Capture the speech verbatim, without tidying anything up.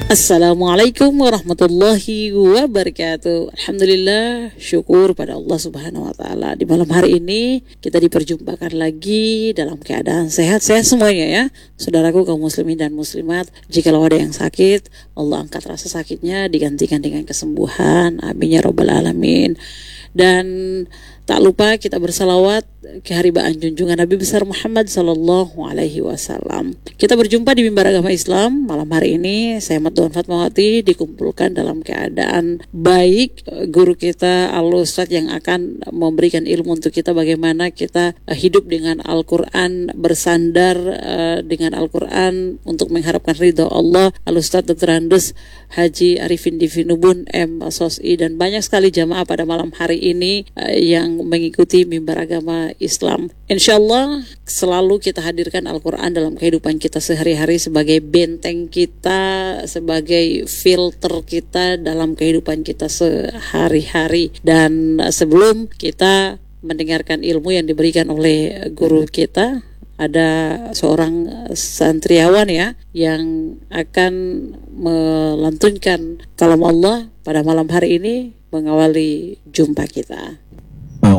Assalamualaikum warahmatullahi wabarakatuh. Alhamdulillah, syukur pada Allah Subhanahu wa taala. Di malam hari ini kita diperjumpakan lagi dalam keadaan sehat-sehat semuanya ya. Saudaraku kaum muslimin dan muslimat, jikalau ada yang sakit, Allah angkat rasa sakitnya, digantikan dengan kesembuhan. Amin ya rabbal alamin. Dan tak lupa kita bersalawat keharibaan junjungan Nabi besar Muhammad sallallahu alaihi wasallam. Kita berjumpa di mimbar agama Islam malam hari ini. Saya Madon Fatmawati dikumpulkan dalam keadaan baik. Guru kita Al-Ustadz yang akan memberikan ilmu untuk kita bagaimana kita hidup dengan Al-Quran, bersandar uh, dengan Al-Quran untuk mengharapkan ridha Allah. Al-Ustadz doktor Andes Haji Arifin Divinubun M. Sosi dan banyak sekali jamaah pada malam hari ini uh, yang mengikuti mimbar agama Islam. Insyaallah selalu kita hadirkan Al-Quran dalam kehidupan kita sehari-hari sebagai benteng kita, sebagai filter kita dalam kehidupan kita sehari-hari. Dan sebelum kita mendengarkan ilmu yang diberikan oleh guru kita, ada seorang santriawan ya yang akan melantunkan kalam Allah pada malam hari ini mengawali jumpa kita.